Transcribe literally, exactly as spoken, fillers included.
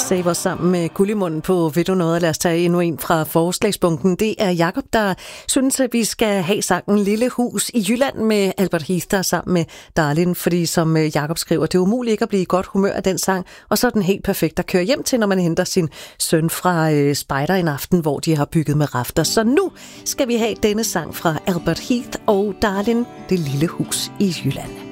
Save os sammen med Gullimunden på Ved du noget? Lad os tage endnu en fra forslagsbunken. Det er Jakob, der synes, at vi skal have sangen Lille Hus i Jylland med Albert Heath, der er sammen med Darlin. Fordi som Jakob skriver, det er umuligt ikke at blive i godt humør af den sang. Og så er den helt perfekt at køre hjem til, når man henter sin søn fra øh, Spejder en aften, hvor de har bygget med rafter. Så nu skal vi have denne sang fra Albert Heath og Darlin, Det lille hus i Jylland.